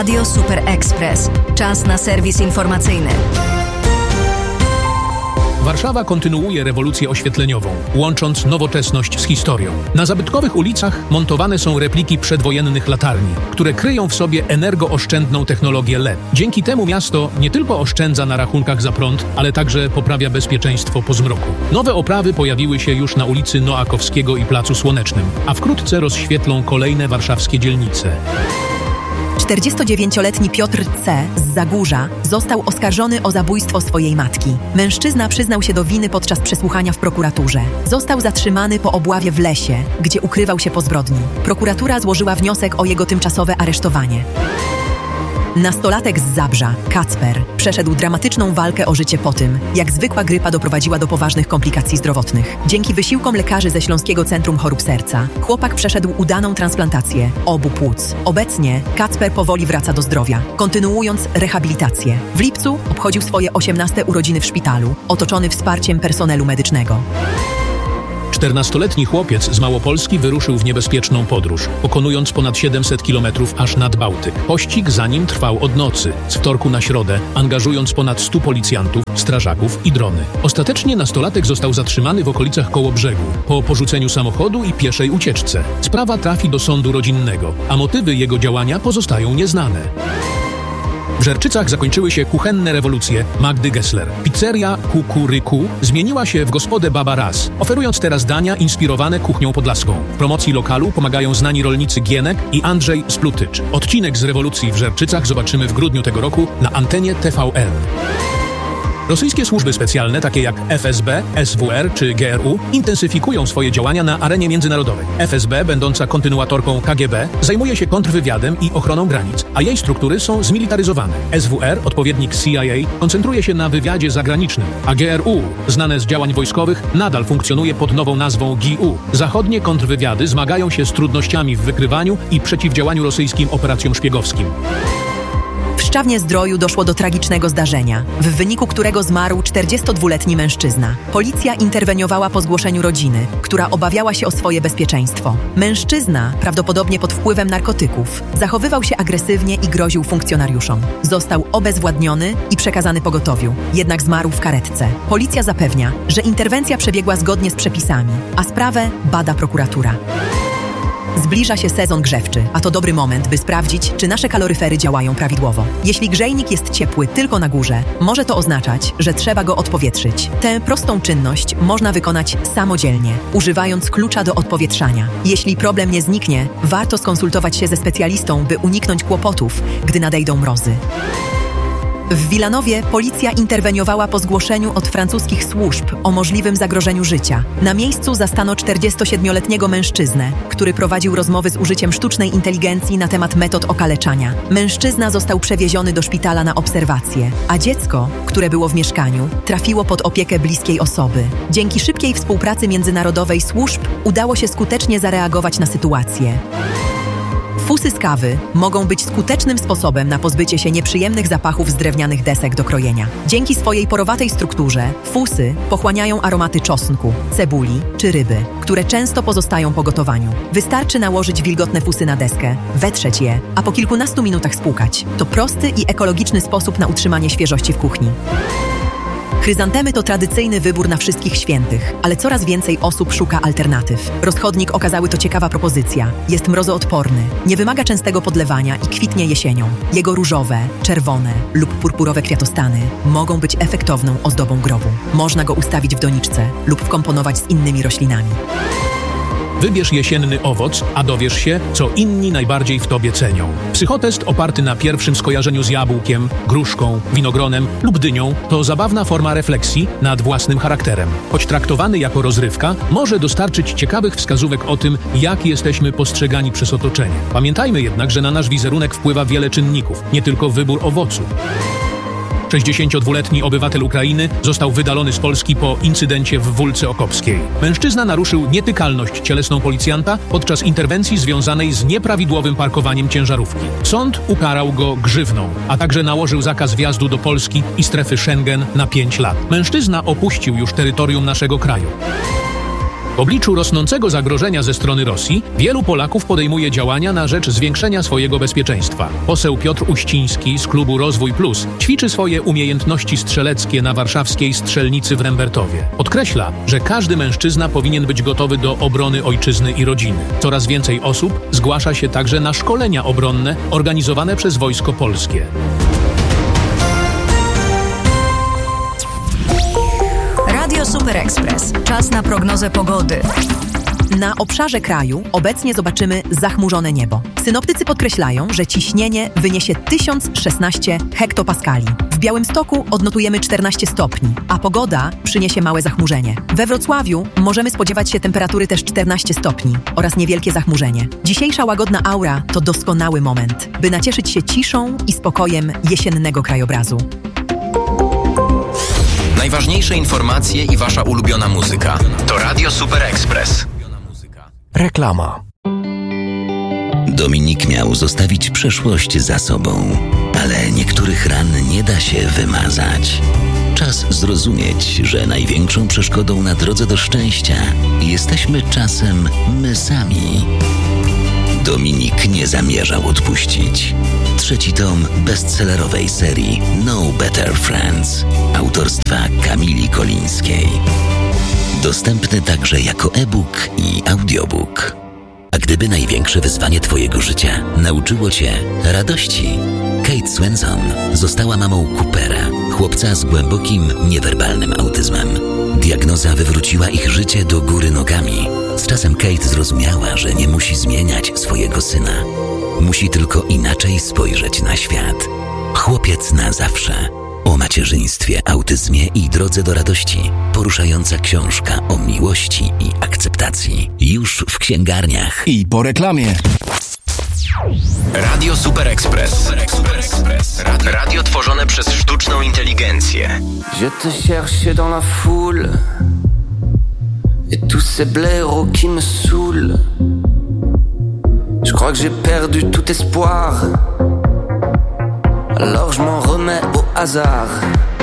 Radio Super Express. Czas na serwis informacyjny. Warszawa kontynuuje rewolucję oświetleniową, łącząc nowoczesność z historią. Na zabytkowych ulicach montowane są repliki przedwojennych latarni, które kryją w sobie energooszczędną technologię LED. Dzięki temu miasto nie tylko oszczędza na rachunkach za prąd, ale także poprawia bezpieczeństwo po zmroku. Nowe oprawy pojawiły się już na ulicy Noakowskiego i Placu Słonecznym, a wkrótce rozświetlą kolejne warszawskie dzielnice. 49-letni Piotr C. z Zagórza został oskarżony o zabójstwo swojej matki. Mężczyzna przyznał się do winy podczas przesłuchania w prokuraturze. Został zatrzymany po obławie w lesie, gdzie ukrywał się po zbrodni. Prokuratura złożyła wniosek o jego tymczasowe aresztowanie. Nastolatek z Zabrza, Kacper, przeszedł dramatyczną walkę o życie po tym, jak zwykła grypa doprowadziła do poważnych komplikacji zdrowotnych. Dzięki wysiłkom lekarzy ze Śląskiego Centrum Chorób Serca, chłopak przeszedł udaną transplantację obu płuc. Obecnie Kacper powoli wraca do zdrowia, kontynuując rehabilitację. W lipcu obchodził swoje 18 urodziny w szpitalu, otoczony wsparciem personelu medycznego. 14-letni chłopiec z Małopolski wyruszył w niebezpieczną podróż, pokonując ponad 700 km aż nad Bałtyk. Pościg za nim trwał od nocy, z wtorku na środę, angażując ponad 100 policjantów, strażaków i drony. Ostatecznie nastolatek został zatrzymany w okolicach Kołobrzegu po porzuceniu samochodu i pieszej ucieczce. Sprawa trafi do sądu rodzinnego, a motywy jego działania pozostają nieznane. W Żerczycach zakończyły się kuchenne rewolucje Magdy Gessler. Pizzeria Kukuryku zmieniła się w gospodę Baba Raz, oferując teraz dania inspirowane kuchnią podlaską. W promocji lokalu pomagają znani rolnicy Gienek i Andrzej Splutycz. Odcinek z rewolucji w Żerczycach zobaczymy w grudniu tego roku na antenie TVN. Rosyjskie służby specjalne, takie jak FSB, SWR czy GRU, intensyfikują swoje działania na arenie międzynarodowej. FSB, będąca kontynuatorką KGB, zajmuje się kontrwywiadem i ochroną granic, a jej struktury są zmilitaryzowane. SWR, odpowiednik CIA, koncentruje się na wywiadzie zagranicznym, a GRU, znane z działań wojskowych, nadal funkcjonuje pod nową nazwą GIU. Zachodnie kontrwywiady zmagają się z trudnościami w wykrywaniu i przeciwdziałaniu rosyjskim operacjom szpiegowskim. W Szczawnie-Zdroju doszło do tragicznego zdarzenia, w wyniku którego zmarł 42-letni mężczyzna. Policja interweniowała po zgłoszeniu rodziny, która obawiała się o swoje bezpieczeństwo. Mężczyzna, prawdopodobnie pod wpływem narkotyków, zachowywał się agresywnie i groził funkcjonariuszom. Został obezwładniony i przekazany pogotowiu, jednak zmarł w karetce. Policja zapewnia, że interwencja przebiegła zgodnie z przepisami, a sprawę bada prokuratura. Zbliża się sezon grzewczy, a to dobry moment, by sprawdzić, czy nasze kaloryfery działają prawidłowo. Jeśli grzejnik jest ciepły tylko na górze, może to oznaczać, że trzeba go odpowietrzyć. Tę prostą czynność można wykonać samodzielnie, używając klucza do odpowietrzania. Jeśli problem nie zniknie, warto skonsultować się ze specjalistą, by uniknąć kłopotów, gdy nadejdą mrozy. W Wilanowie policja interweniowała po zgłoszeniu od francuskich służb o możliwym zagrożeniu życia. Na miejscu zastano 47-letniego mężczyznę, który prowadził rozmowy z użyciem sztucznej inteligencji na temat metod okaleczania. Mężczyzna został przewieziony do szpitala na obserwację, a dziecko, które było w mieszkaniu, trafiło pod opiekę bliskiej osoby. Dzięki szybkiej współpracy międzynarodowej służb udało się skutecznie zareagować na sytuację. Fusy z kawy mogą być skutecznym sposobem na pozbycie się nieprzyjemnych zapachów z drewnianych desek do krojenia. Dzięki swojej porowatej strukturze fusy pochłaniają aromaty czosnku, cebuli czy ryby, które często pozostają po gotowaniu. Wystarczy nałożyć wilgotne fusy na deskę, wetrzeć je, a po kilkunastu minutach spłukać. To prosty i ekologiczny sposób na utrzymanie świeżości w kuchni. Chryzantemy to tradycyjny wybór na wszystkich świętych, ale coraz więcej osób szuka alternatyw. Rozchodnik okazały to ciekawa propozycja. Jest mrozoodporny, nie wymaga częstego podlewania i kwitnie jesienią. Jego różowe, czerwone lub purpurowe kwiatostany mogą być efektowną ozdobą grobu. Można go ustawić w doniczce lub wkomponować z innymi roślinami. Wybierz jesienny owoc, a dowiesz się, co inni najbardziej w tobie cenią. Psychotest oparty na pierwszym skojarzeniu z jabłkiem, gruszką, winogronem lub dynią to zabawna forma refleksji nad własnym charakterem. Choć traktowany jako rozrywka, może dostarczyć ciekawych wskazówek o tym, jak jesteśmy postrzegani przez otoczenie. Pamiętajmy jednak, że na nasz wizerunek wpływa wiele czynników, nie tylko wybór owocu. 62-letni obywatel Ukrainy został wydalony z Polski po incydencie w Wólce Okopskiej. Mężczyzna naruszył nietykalność cielesną policjanta podczas interwencji związanej z nieprawidłowym parkowaniem ciężarówki. Sąd ukarał go grzywną, a także nałożył zakaz wjazdu do Polski i strefy Schengen na 5 lat. Mężczyzna opuścił już terytorium naszego kraju. W obliczu rosnącego zagrożenia ze strony Rosji, wielu Polaków podejmuje działania na rzecz zwiększenia swojego bezpieczeństwa. Poseł Piotr Uściński z klubu Rozwój Plus ćwiczy swoje umiejętności strzeleckie na warszawskiej strzelnicy w Rembertowie. Podkreśla, że każdy mężczyzna powinien być gotowy do obrony ojczyzny i rodziny. Coraz więcej osób zgłasza się także na szkolenia obronne organizowane przez Wojsko Polskie. Radio Super Express. Czas na prognozę pogody. Na obszarze kraju obecnie zobaczymy zachmurzone niebo. Synoptycy podkreślają, że ciśnienie wyniesie 1016 hektopaskali. W Białymstoku odnotujemy 14 stopni, a pogoda przyniesie małe zachmurzenie. We Wrocławiu możemy spodziewać się temperatury też 14 stopni oraz niewielkie zachmurzenie. Dzisiejsza łagodna aura to doskonały moment, by nacieszyć się ciszą i spokojem jesiennego krajobrazu. Najważniejsze informacje i wasza ulubiona muzyka. To Radio Super Express. Reklama. Dominik miał zostawić przeszłość za sobą, ale niektórych ran nie da się wymazać. Czas zrozumieć, że największą przeszkodą na drodze do szczęścia jesteśmy czasem my sami. Dominik nie zamierzał odpuścić. 3. tom bestsellerowej serii No Better Friends autorstwa Kamili Kolińskiej. Dostępny także jako e-book i audiobook. A gdyby największe wyzwanie twojego życia nauczyło cię radości? Kate Swenson została mamą Coopera, chłopca z głębokim, niewerbalnym autyzmem. Diagnoza wywróciła ich życie do góry nogami. Z czasem Kate zrozumiała, że nie musi zmieniać swojego syna. Musi tylko inaczej spojrzeć na świat. Chłopiec na zawsze. O macierzyństwie, autyzmie i drodze do radości. Poruszająca książka o miłości i akceptacji. Już w księgarniach. I po reklamie. Radio Super Express. Radio tworzone przez sztuczną inteligencję. Je te cherche dans la foule et tous ces blaireaux qui me saoulent. Je crois que j'ai perdu tout espoir. Alors je m'en remets au hasard.